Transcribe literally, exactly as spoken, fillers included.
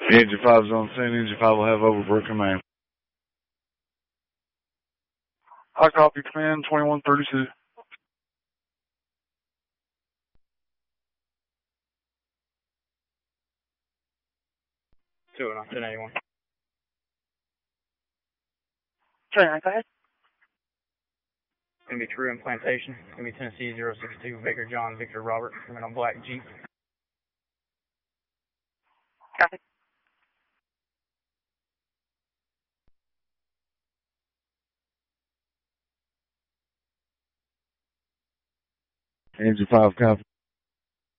Engine five is on scene. Engine five will have overbrook command. I copy command twenty-one thirty-two. two oh nine, ten eighty-one. Sorry, go ahead. It's going to be True Implantation. It's going to be Tennessee zero six two, Baker John, Victor Robert, coming on black Jeep. Copy. Engine five copy.